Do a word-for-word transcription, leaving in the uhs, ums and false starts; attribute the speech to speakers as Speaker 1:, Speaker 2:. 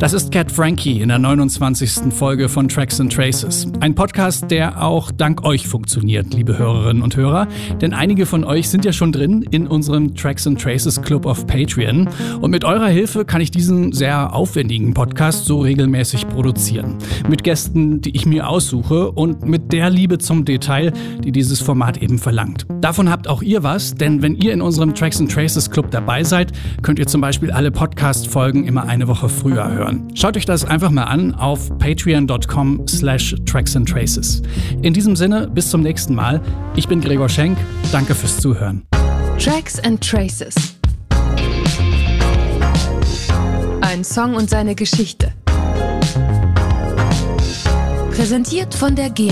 Speaker 1: Das ist Cat Frankie in der neunundzwanzigsten Folge von Tracks and Traces. Ein Podcast, der auch dank euch funktioniert, liebe Hörerinnen und Hörer. Denn einige von euch sind ja schon drin in unserem Tracks and Traces Club auf Patreon. Und mit eurer Hilfe kann ich diesen sehr aufwendigen Podcast so regelmäßig produzieren. Mit Gästen, die ich mir aussuche und mit der Liebe zum Detail, die dieses Format eben verlangt. Davon habt auch ihr was, denn wenn ihr in unserem Tracks and Traces Club dabei seid, könnt ihr zum Beispiel alle Podcast-Folgen immer eine Woche früher hören. Schaut euch das einfach mal an auf patreon.com slash tracks and traces. In diesem Sinne, bis zum nächsten Mal. Ich bin Gregor Schenk. Danke fürs Zuhören.
Speaker 2: Tracks and Traces. Ein Song und seine Geschichte. Präsentiert von der G